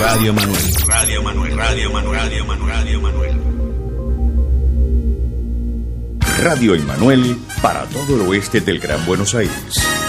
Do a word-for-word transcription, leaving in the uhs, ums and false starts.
Radio Emanuel. Radio Emanuel. Radio Emanuel. Radio Emanuel. Radio Emanuel. Radio Emanuel para todo el oeste del Gran Buenos Aires.